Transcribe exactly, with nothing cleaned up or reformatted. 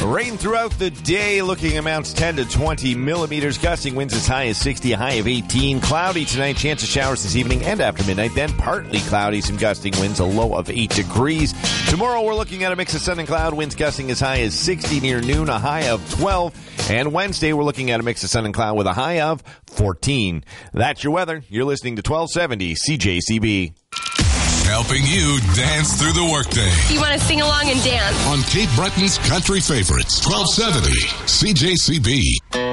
Rain throughout the day, looking amounts ten to twenty millimeters, gusting winds as high as sixty, a high of eighteen. Cloudy tonight, chance of showers this evening and after midnight, then partly cloudy, some gusting winds, a low of eight degrees. Tomorrow we're looking at a mix of sun and cloud, winds gusting as high as sixty near noon, a high of twelve. And Wednesday we're looking at a mix of sun and cloud with a high of fourteen. That's your weather. You're listening to twelve seventy C J C B. Helping you dance through the workday. You want to sing along and dance? On Cape Breton's Country Favorites, twelve seventy C J C B.